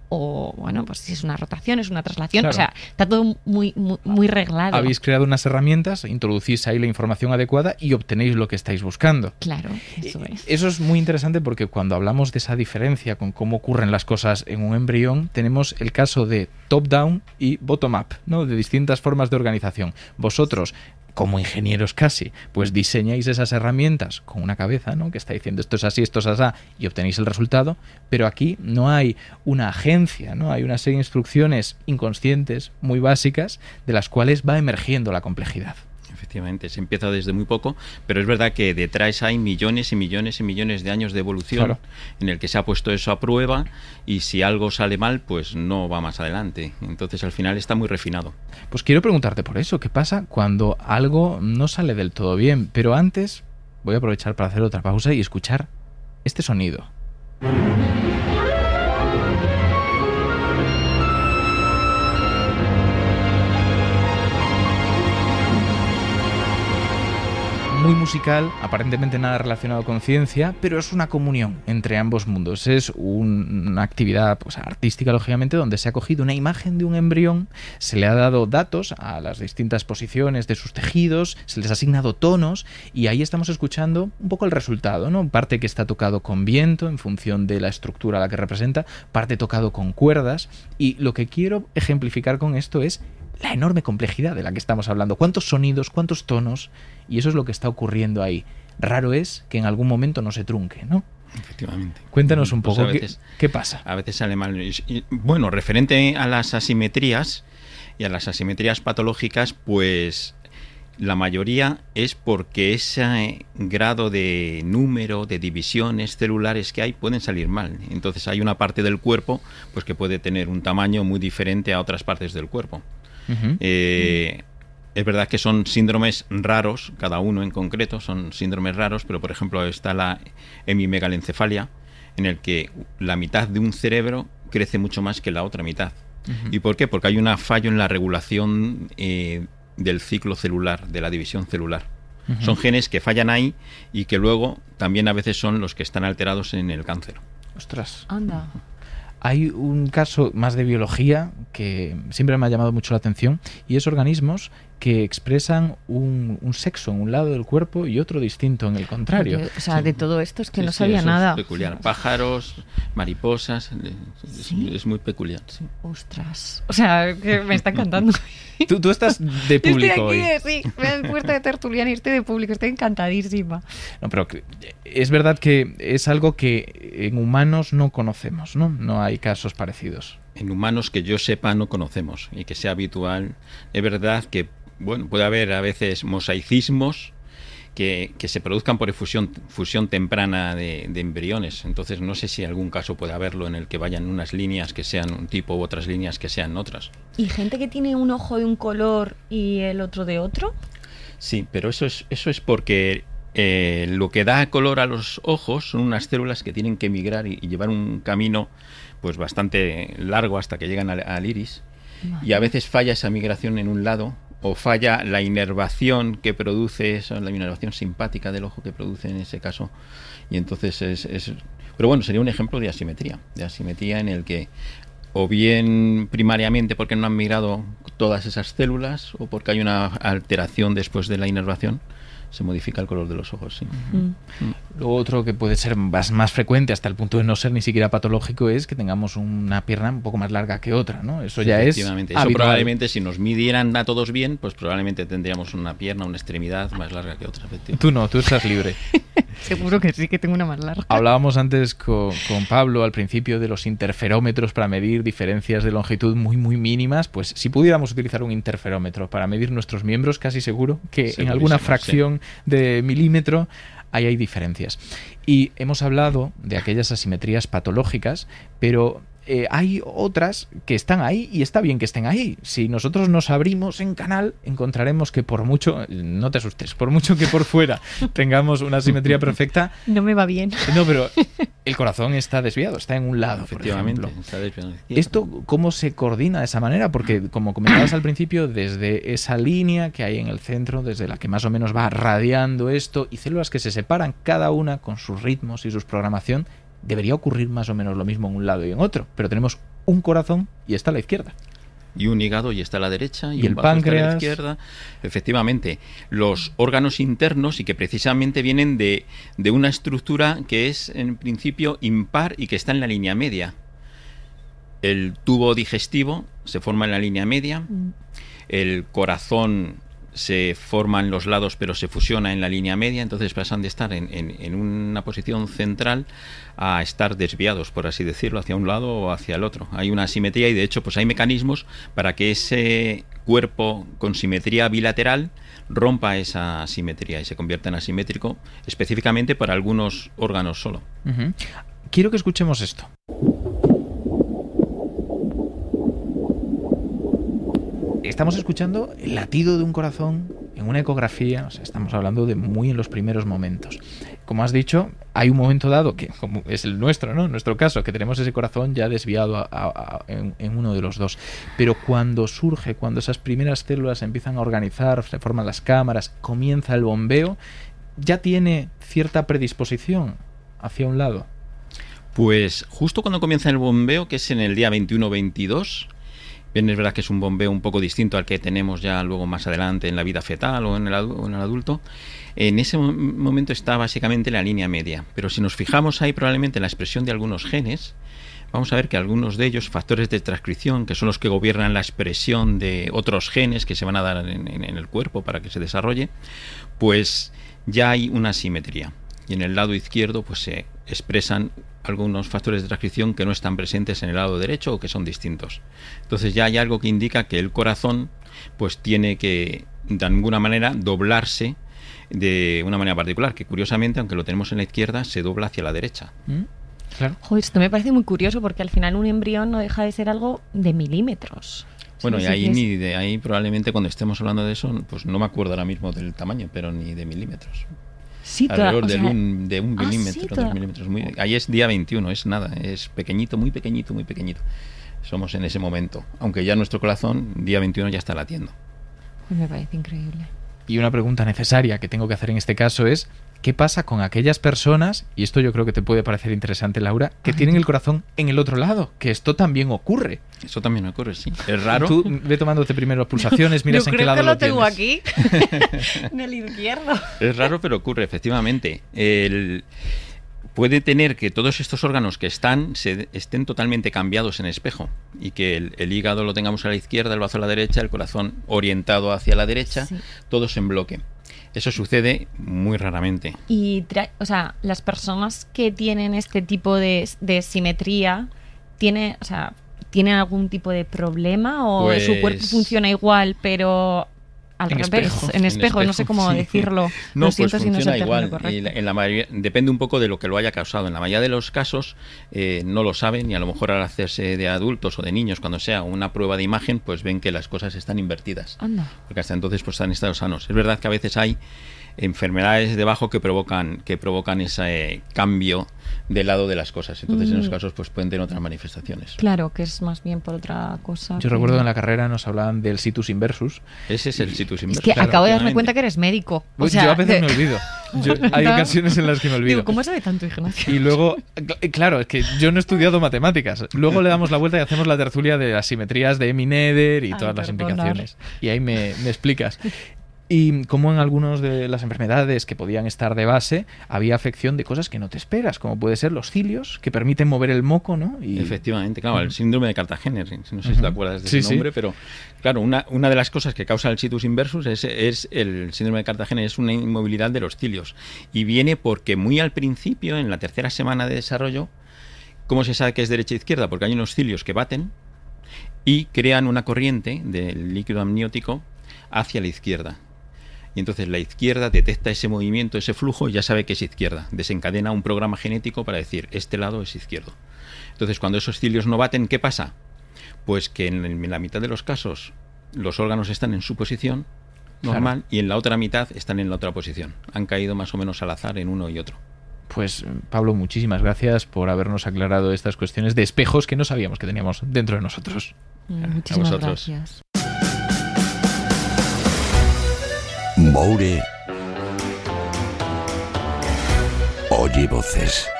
o, bueno, pues si es una rotación, es una traslación. Claro. O sea, está todo muy reglado. Habéis creado unas herramientas, introducís ahí la información adecuada y obtenéis lo que estáis buscando. Claro, eso es. Eso es muy interesante porque cuando hablamos de esa diferencia con cómo ocurren las cosas en un embrión, tenemos el caso de top-down y bottom-up, ¿no? De distintas formas de organización. Vosotros, como ingenieros casi, pues diseñáis esas herramientas con una cabeza, ¿no? Que está diciendo esto es así, esto es así, y obtenéis el resultado, pero aquí no hay una agencia, ¿no? Hay una serie de instrucciones inconscientes, muy básicas, de las cuales va emergiendo la complejidad. Efectivamente, se empieza desde muy poco, pero es verdad que detrás hay millones y millones y millones de años de evolución, claro, en el que se ha puesto eso a prueba, y si algo sale mal, pues no va más adelante. Entonces al final está muy refinado. Pues quiero preguntarte por eso, ¿qué pasa cuando algo no sale del todo bien? Pero antes voy a aprovechar para hacer otra pausa y escuchar este sonido. Muy musical, aparentemente nada relacionado con ciencia, pero es una comunión entre ambos mundos. Es una actividad, pues, artística, lógicamente, donde se ha cogido una imagen de un embrión, se le ha dado datos a las distintas posiciones de sus tejidos, se les ha asignado tonos, y ahí estamos escuchando un poco el resultado, ¿no? Parte que está tocado con viento en función de la estructura a la que representa, parte tocado con cuerdas, y lo que quiero ejemplificar con esto es la enorme complejidad de la que estamos hablando. ¿Cuántos sonidos, cuántos tonos? Y eso es lo que está ocurriendo ahí. Raro es que en algún momento no se trunque, ¿no? Efectivamente. Cuéntanos un poco, pues ¿qué pasa? A veces sale mal. Bueno, referente a las asimetrías y a las asimetrías patológicas, pues la mayoría es porque ese grado de número de divisiones celulares que hay pueden salir mal. Entonces hay una parte del cuerpo pues que puede tener un tamaño muy diferente a otras partes del cuerpo. Uh-huh. Es verdad que son síndromes raros, cada uno en concreto son síndromes raros, pero por ejemplo está la hemimegalencefalia, en el que la mitad de un cerebro crece mucho más que la otra mitad. Uh-huh. ¿Y por qué? Porque hay un fallo en la regulación del ciclo celular, de la división celular. Uh-huh. Son genes que fallan ahí y que luego también a veces son los que están alterados en el cáncer. ¡Ostras! Anda. Hay un caso más de biología que siempre me ha llamado mucho la atención, y es organismos que expresan un sexo en un lado del cuerpo y otro distinto en el contrario. Porque, o sea, sí, de todo esto es que no sabía eso nada. Es peculiar. Pájaros, mariposas, ¿sí? Es muy peculiar. Sí. Ostras. O sea, que me está encantando. Tú estás de público estoy aquí, hoy. Sí, me han puesto de tertuliana y estoy de público. Estoy encantadísima. No, pero es verdad que es algo que en humanos no conocemos, ¿no? No hay casos parecidos. En humanos que yo sepa no conocemos y que sea habitual. Es verdad que bueno, puede haber a veces mosaicismos que se produzcan por fusión temprana de embriones. Entonces no sé si algún caso puede haberlo en el que vayan unas líneas que sean un tipo u otras líneas que sean otras. ¿Y gente que tiene un ojo de un color y el otro de otro? Sí, pero eso es porque lo que da color a los ojos son unas células que tienen que migrar y llevar un camino pues bastante largo hasta que llegan al iris. Vale. Y a veces falla esa migración en un lado, o falla la inervación que produce eso, la inervación simpática del ojo que produce en ese caso, y entonces pero bueno, sería un ejemplo de asimetría en el que o bien primariamente porque no han migrado todas esas células, o porque hay una alteración después de la inervación, se modifica el color de los ojos, sí. Lo otro que puede ser más frecuente, hasta el punto de no ser ni siquiera patológico, es que tengamos una pierna un poco más larga que otra, ¿no? Eso ya es habitual. Eso probablemente, si nos midieran a todos bien, pues probablemente tendríamos una pierna, una extremidad más larga que otra. Tú no, tú estás libre. Seguro que sí, que tengo una más larga. Hablábamos antes con Pablo al principio de los interferómetros para medir diferencias de longitud muy mínimas. Pues si pudiéramos utilizar un interferómetro para medir nuestros miembros, casi seguro que en alguna fracción de milímetro ahí hay diferencias. Y hemos hablado de aquellas asimetrías patológicas, pero hay otras que están ahí, y está bien que estén ahí. Si nosotros nos abrimos en canal, encontraremos que por mucho, no te asustes, por mucho que por fuera tengamos una asimetría perfecta, no me va bien. No, pero el corazón está desviado, está en un lado, efectivamente, por ejemplo. Está desviado. ¿Esto cómo se coordina de esa manera? Porque, como comentabas al principio, desde esa línea que hay en el centro, desde la que más o menos va radiando esto, y células que se separan cada una con sus ritmos y su programación, debería ocurrir más o menos lo mismo en un lado y en otro, pero tenemos un corazón y está a la izquierda. Y un hígado y está a la derecha, y el un bazo está páncreas a la izquierda. Efectivamente, los órganos internos, y que precisamente vienen de una estructura que es en principio impar y que está en la línea media. El tubo digestivo se forma en la línea media, el corazón se forma en los lados pero se fusiona en la línea media, entonces pasan de estar en una posición central a estar desviados, por así decirlo, hacia un lado o hacia el otro. Hay una asimetría y de hecho pues hay mecanismos para que ese cuerpo con simetría bilateral rompa esa asimetría y se convierta en asimétrico, específicamente para algunos órganos solo. Uh-huh. Quiero que escuchemos esto. Estamos escuchando el latido de un corazón en una ecografía, o sea, estamos hablando de muy en los primeros momentos. Como has dicho, hay un momento dado, que como es el nuestro, ¿no? En nuestro caso, que tenemos ese corazón ya desviado en uno de los dos. Pero cuando surge, cuando esas primeras células se empiezan a organizar, se forman las cámaras, comienza el bombeo, ¿ya tiene cierta predisposición hacia un lado? Pues justo cuando comienza el bombeo, que es en el día 21-22, bien, es verdad que es un bombeo un poco distinto al que tenemos ya luego más adelante en la vida fetal o en el adulto. En ese momento está básicamente la línea media. Pero si nos fijamos ahí probablemente en la expresión de algunos genes, vamos a ver que algunos de ellos, factores de transcripción, que son los que gobiernan la expresión de otros genes que se van a dar en el cuerpo para que se desarrolle, pues ya hay una asimetría. Y en el lado izquierdo pues se expresan algunos factores de transcripción que no están presentes en el lado derecho o que son distintos. Entonces ya hay algo que indica que el corazón pues tiene que de alguna manera doblarse de una manera particular, que curiosamente, aunque lo tenemos en la izquierda, se dobla hacia la derecha. Claro. Joder, esto me parece muy curioso porque al final un embrión no deja de ser algo de milímetros. Bueno, Sí, y ahí, sí, ni de ahí probablemente cuando estemos hablando de eso, pues no me acuerdo ahora mismo del tamaño, pero ni de milímetros. Sí, Alrededor de sea, un milímetro, 2 milímetros. Ahí es día 21, es nada, es pequeñito, muy pequeñito, muy pequeñito. Somos en ese momento, aunque ya nuestro corazón, día 21 ya está latiendo. Pues me parece increíble. Y una pregunta necesaria que tengo que hacer en este caso es, ¿qué pasa con aquellas personas, y esto yo creo que te puede parecer interesante, Laura, que tienen el corazón en el otro lado? Que esto también ocurre. Eso también ocurre, sí. Es raro. Tú ve tomándote primero pulsaciones, miras en qué lado lo tienes. Yo creo que lo tengo aquí, en el izquierdo. Es raro, pero ocurre, efectivamente. Puede tener que todos estos órganos que estén totalmente cambiados en espejo y que el hígado lo tengamos a la izquierda, el bazo a la derecha, el corazón orientado hacia la derecha, sí, todos en bloque. Eso sucede muy raramente. Y, las personas que tienen este tipo de simetría, ¿tienen algún tipo de problema o pues su cuerpo funciona igual, pero al revés, en espejo, no sé cómo decirlo? No, lo siento pues si no funciona es el igual. correcto. En la mayoría, depende un poco de lo que lo haya causado. En la mayoría de los casos no lo saben y a lo mejor al hacerse de adultos o de niños, cuando sea una prueba de imagen, pues ven que las cosas están invertidas. Anda. Porque hasta entonces pues están en estados sanos. Es verdad que a veces hay enfermedades debajo que provocan ese cambio del lado de las cosas. Entonces en esos casos pues pueden tener otras manifestaciones. Claro, que es más bien por otra cosa. Yo recuerdo que en la carrera nos hablaban del situs inversus. Ese es el situs inversus. Es que acabo de darme cuenta que eres médico. Yo a veces me olvido. Hay ocasiones en las que me olvido. Digo, ¿cómo sabe tanto, Ignacio? Y luego, claro, es que yo no he estudiado matemáticas. Luego le damos la vuelta y hacemos la tertulia de las simetrías de Emmy-Noether y todas las implicaciones. Y ahí me explicas. Y como en algunas de las enfermedades que podían estar de base, había afección de cosas que no te esperas, como puede ser los cilios, que permiten mover el moco, ¿no? Y... Efectivamente, claro, el síndrome de Cartagener, no sé si te acuerdas de ese nombre, pero claro, una de las cosas que causa el situs inversus es el síndrome de Cartagener, es una inmovilidad de los cilios. Y viene porque muy al principio, en la tercera semana de desarrollo, ¿cómo se sabe que es derecha e izquierda? Porque hay unos cilios que baten y crean una corriente del líquido amniótico hacia la izquierda. Y entonces la izquierda detecta ese movimiento, ese flujo, y ya sabe que es izquierda. Desencadena un programa genético para decir, este lado es izquierdo. Entonces, cuando esos cilios no baten, ¿qué pasa? Pues que en la mitad de los casos los órganos están en su posición normal, y en la otra mitad están en la otra posición. Han caído más o menos al azar en uno y otro. Pues Pablo, muchísimas gracias por habernos aclarado estas cuestiones de espejos que no sabíamos que teníamos dentro de nosotros. Muchísimas gracias. Moure oye voces.